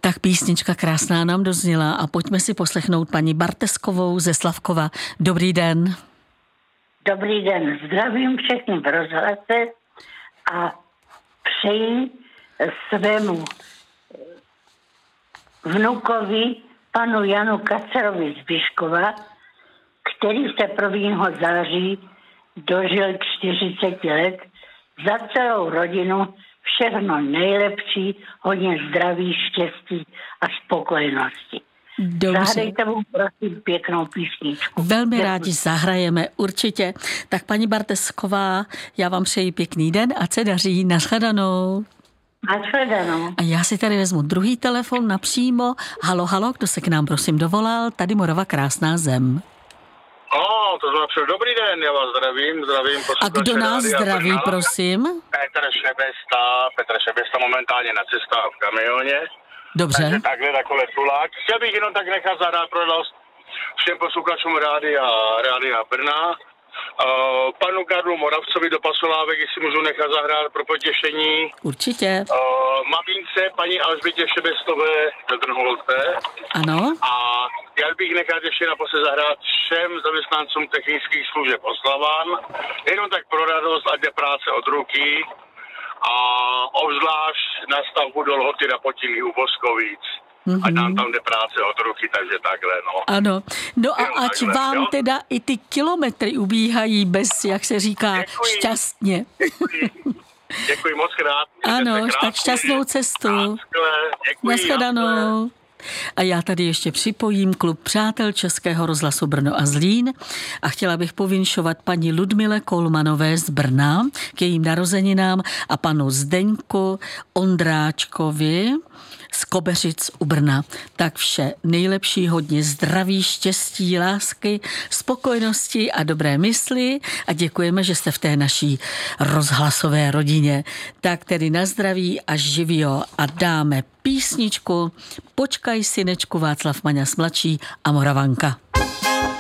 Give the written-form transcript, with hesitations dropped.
Tak písnička krásná nám dozněla a pojďme si poslechnout paní Barteskovou ze Slavkova. Dobrý den. Dobrý den, zdravím všechny v rozhlase a přeji svému vnukovi, panu Janu Kacerovi z Biškova, který se 1. září dožil 40 let, za celou rodinu všechno nejlepší, hodně zdraví, štěstí a spokojenosti. Zahrajte mu prosím pěknou písničku. Velmi rádi zahrajeme, určitě. Tak paní Bartesková, já vám přeji pěkný den, ať se daří, nashledanou. Nashledanou. A já si tady vezmu druhý telefon napřímo. Halo, halo, kdo se k nám prosím dovolal? Tady Morava, krásná zem. To znamená, dobrý den, já vás zdravím. A kdo nás zdraví, prosím? Petr Šebesta momentálně na cestách v kamioně. Dobře. Takže takhle takové tulák. Chtěl bych jenom tak nechat zahrát pro všem posluchačům Rádia Brna. Panu Karlu Moravcovi do Pasolávek, jestli můžu nechat zahrát pro potěšení. Určitě. Mamince, paní Alžbětě Šebestové do Trnholce. Ano. A chtěl bych nechat ještě naposled zahrát všem zaměstnancům technických služeb Oslavan. Jenom tak pro radost, ať jde práce od ruky. A obzvlášť na stavbu do Lhoty na Potilí u Boskovic. Ať nám tam jde práce od ruky, takže takhle, no. Ano, no a jenom ať takhle, vám jo? teda i ty kilometry ubíhají bez, jak se říká, šťastně. Děkuji moc krát. Ano, tak šťastnou cestu. Nashledanou. A já tady ještě připojím klub přátel Českého rozhlasu Brno a Zlín a chtěla bych povinšovat paní Ludmile Kolmanové z Brna k jejím narozeninám a panu Zdeňku Ondráčkovi z Kobeřic u Brna. Tak vše nejlepší, hodně zdraví, štěstí, lásky, spokojenosti a dobré mysli a děkujeme, že jste v té naší rozhlasové rodině. Tak tedy na zdraví a živio a dáme písničku Počkaj, synečku, Václav Maňas mladší a Moravanka.